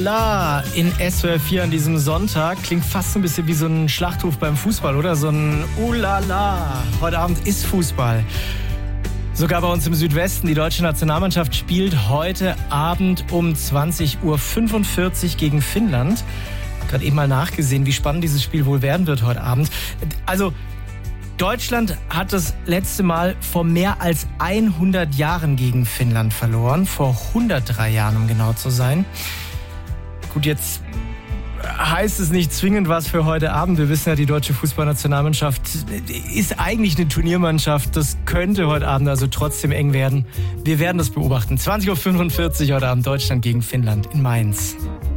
la in SWR 4 an diesem Sonntag. Klingt fast ein bisschen wie so ein Schlachtruf beim Fußball, oder? So ein la. Heute Abend ist Fußball. Sogar bei uns im Südwesten. Die deutsche Nationalmannschaft spielt heute Abend um 20.45 Uhr gegen Finnland. Gerade eben mal nachgesehen, wie spannend dieses Spiel wohl werden wird heute Abend. Also, Deutschland hat das letzte Mal vor mehr als 100 Jahren gegen Finnland verloren. Vor 103 Jahren, um genau zu sein. Gut, jetzt heißt es nicht zwingend was für heute Abend. Wir wissen ja, die deutsche Fußballnationalmannschaft ist eigentlich eine Turniermannschaft. Das könnte heute Abend also trotzdem eng werden. Wir werden das beobachten. 20.45 Uhr heute Abend Deutschland gegen Finnland in Mainz.